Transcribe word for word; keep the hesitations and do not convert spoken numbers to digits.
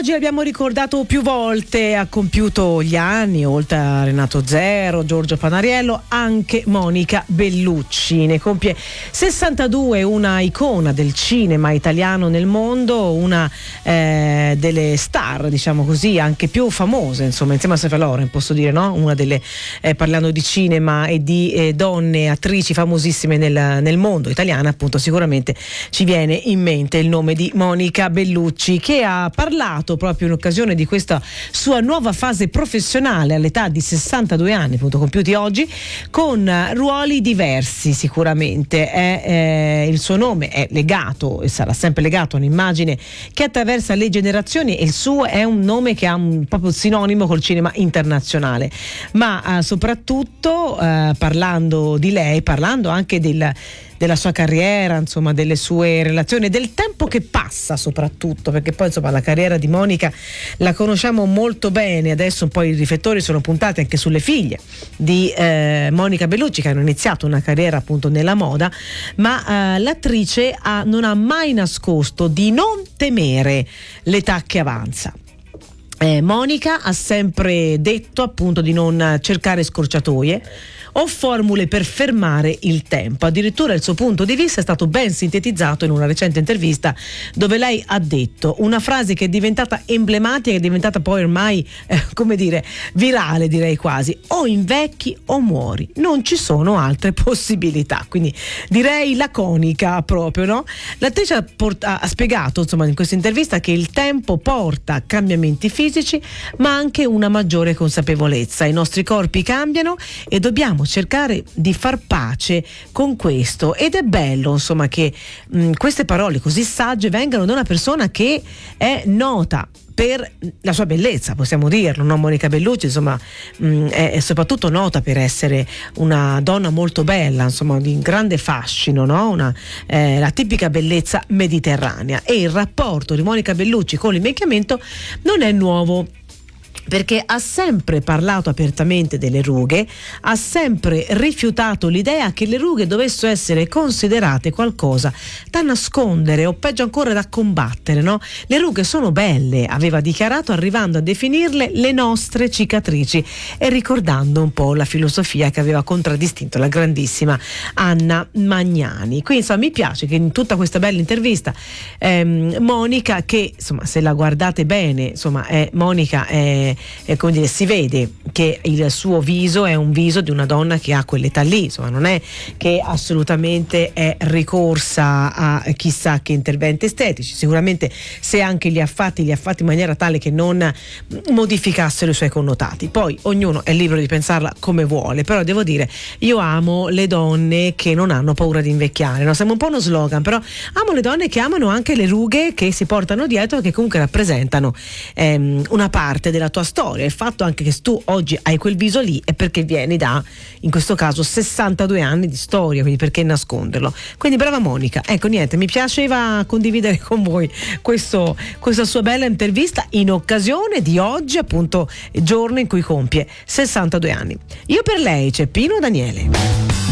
oggi l'abbiamo ricordato più volte, ha compiuto gli anni, oltre a Renato Zero, Giorgio Panariello, anche Monica Bellucci. Ne compie sessantadue, una icona del cinema italiano nel mondo, una eh, delle star, diciamo così, anche più famose, insomma, insieme a Sophia Loren, posso dire, no? Una delle, eh, parlando di cinema e di eh, donne attrici famosissime nel, nel mondo italiano, appunto, sicuramente ci viene in mente il nome di Monica Bellucci, che ha parlato proprio in occasione di questa sua nuova fase professionale all'età di sessantadue anni, appunto compiuti oggi, con ruoli diversi. Sicuramente è, eh, il suo nome è legato e sarà sempre legato a un'immagine che attraversa le generazioni, e il suo è un nome che ha un proprio sinonimo col cinema internazionale, ma eh, soprattutto eh, parlando di lei, parlando anche del della sua carriera, insomma, delle sue relazioni, del tempo che passa soprattutto, perché poi insomma la carriera di Monica la conosciamo molto bene. Adesso un po' i riflettori sono puntati anche sulle figlie di eh, Monica Bellucci, che hanno iniziato una carriera appunto nella moda, ma eh, l'attrice ha, non ha mai nascosto di non temere l'età che avanza. Eh, Monica ha sempre detto appunto di non cercare scorciatoie o formule per fermare il tempo. Addirittura il suo punto di vista è stato ben sintetizzato in una recente intervista, dove lei ha detto una frase che è diventata emblematica, che è diventata poi ormai eh, come dire virale, direi quasi: o invecchi o muori, non ci sono altre possibilità. Quindi direi laconica proprio, no? L'attrice ha, port- ha spiegato insomma in questa intervista che il tempo porta a cambiamenti fisici, ma anche una maggiore consapevolezza. I nostri corpi cambiano e dobbiamo cercare di far pace con questo, ed è bello insomma che mh, queste parole così sagge vengano da una persona che è nota per la sua bellezza, possiamo dirlo, no? Monica Bellucci insomma mh, è, è soprattutto nota per essere una donna molto bella, insomma di grande fascino, no? Una, eh, la tipica bellezza mediterranea, e il rapporto di Monica Bellucci con l'invecchiamento non è nuovo, perché ha sempre parlato apertamente delle rughe, ha sempre rifiutato l'idea che le rughe dovessero essere considerate qualcosa da nascondere o peggio ancora da combattere, no? Le rughe sono belle, aveva dichiarato, arrivando a definirle le nostre cicatrici, e ricordando un po' la filosofia che aveva contraddistinto la grandissima Anna Magnani. Quindi insomma mi piace che in tutta questa bella intervista ehm, Monica, che insomma se la guardate bene, insomma è Monica è Eh, come dire, si vede che il suo viso è un viso di una donna che ha quell'età lì, insomma non è che assolutamente è ricorsa a chissà che interventi estetici. Sicuramente se anche li ha fatti li ha fatti in maniera tale che non modificassero i suoi connotati. Poi ognuno è libero di pensarla come vuole, però devo dire, io amo le donne che non hanno paura di invecchiare, no? Sembra un po' uno slogan, però amo le donne che amano anche le rughe che si portano dietro, che comunque rappresentano ehm, una parte della tua storia. Il fatto anche che tu oggi hai quel viso lì è perché vieni da, in questo caso, sessantadue anni di storia, quindi perché nasconderlo? Quindi brava Monica. Ecco, niente, mi piaceva condividere con voi questo, questa sua bella intervista in occasione di oggi, appunto, giorno in cui compie sessantadue anni. Io per lei c'è Pino Daniele.